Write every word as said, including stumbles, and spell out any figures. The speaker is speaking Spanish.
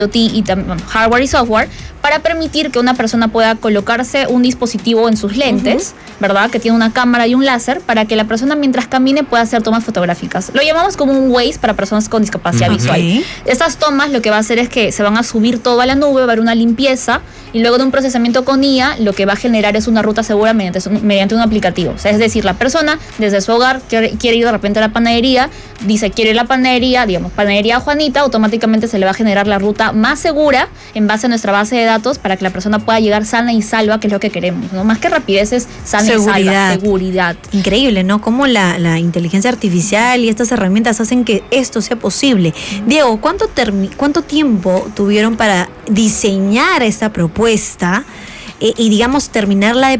IoT y también hardware y software para permitir que una persona pueda colocarse un dispositivo en sus lentes, uh-huh. ¿verdad? Que tiene una cámara y un láser para que la persona mientras camine pueda hacer tomas fotográficas. Lo llamamos como un Waze para personas con discapacidad uh-huh. visual. Estas tomas lo que va a hacer es que se van a subir todo a la nube, va a haber una limpieza y luego de un procesamiento con I A lo que va a generar es una ruta segura mediante, mediante un aplicativo. O sea, es decir, la persona desde su hogar quiere, quiere ir de repente a la panadería, dice quiere ir a la panadería, digamos, panadería Juanita, automáticamente se le va a generar la ruta más segura en base a nuestra base de datos para que la persona pueda llegar sana y salva, que es lo que queremos, ¿no? Más que rapidez es sana seguridad. y salva, seguridad. Increíble, ¿no? Cómo la, la inteligencia artificial y estas herramientas hacen que esto sea posible. Mm. Diego, ¿cuánto, termi- ¿cuánto tiempo tuvieron para diseñar esta propuesta eh, y, digamos, terminarla de